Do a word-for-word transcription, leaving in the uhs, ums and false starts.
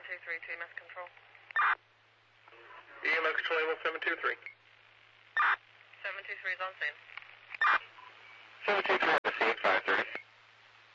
two three, T M S control. E M S control, level seven two three. seven two three is on scene. seven two three.